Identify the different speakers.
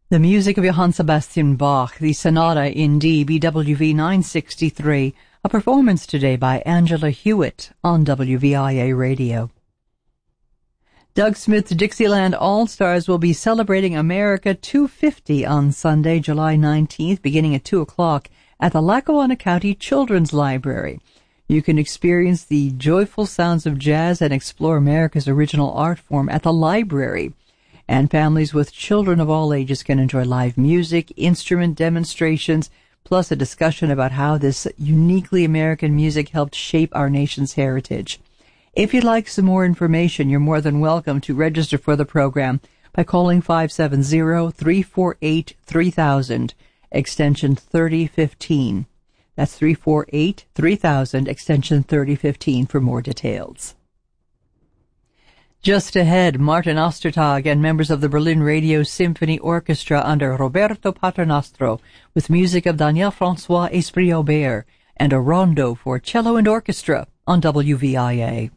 Speaker 1: The music of Johann Sebastian Bach, the Sonata in D, BWV 963, a performance today by Angela Hewitt on WVIA Radio. Doug Smith's Dixieland All-Stars will be celebrating America 250 on Sunday, July 19th, beginning at 2 o'clock at the Lackawanna County Children's Library. You can experience the joyful sounds of jazz and explore America's original art form at the library. And families with children of all ages can enjoy live music, instrument demonstrations, plus a discussion about how this uniquely American music helped shape our nation's heritage. If you'd like some more information, you're more than welcome to register for the program by calling 570-348-3000, extension 3015. That's 348-3000, extension 3015 for more details. Just ahead, Martin Ostertag and members of the Berlin Radio Symphony Orchestra under Roberto Paternostro with music of Daniel-François Esprit-Aubert and a rondo for cello and orchestra on WVIA.